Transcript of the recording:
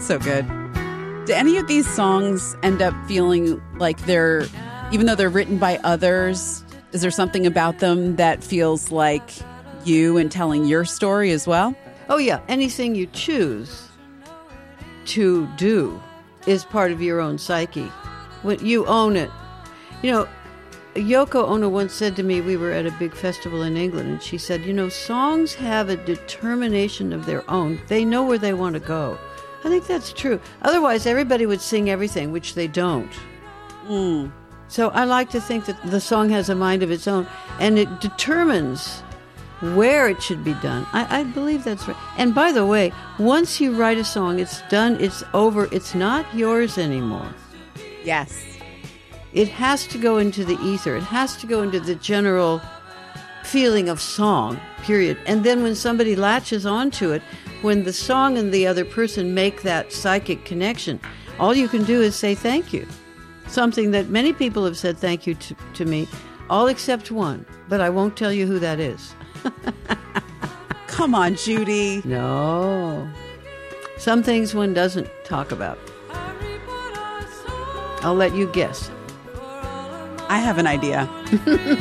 So good. Do any of these songs end up feeling like they're, even though they're written by others, is there something about them that feels like you and telling your story as well? Oh, yeah. Anything you choose to do is part of your own psyche. When you own it. You know, Yoko Ono once said to me, we were at a big festival in England, and she said, songs have a determination of their own. They know where they want to go. I think that's true. Otherwise, everybody would sing everything, which they don't. So I like to think that the song has a mind of its own, and it determines where it should be done. I believe that's right. And by the way, once you write a song, it's done, it's over, it's not yours anymore. Yes. It has to go into the ether. It has to go into the general feeling of song, period. And then when somebody latches onto it, when the song and the other person make that psychic connection, all you can do is say thank you. Something that many people have said thank you to me, all except one, but I won't tell you who that is. Come on, Judy. No. Some things one doesn't talk about. I'll let you guess. I have an idea.